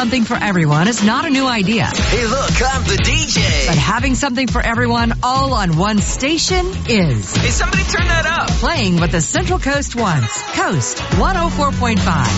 something for everyone is not a new idea. Hey, look, I'm the DJ. But having something for everyone all on one station is. Hey, somebody turn that up. Playing what the Central Coast wants. Coast 104.5.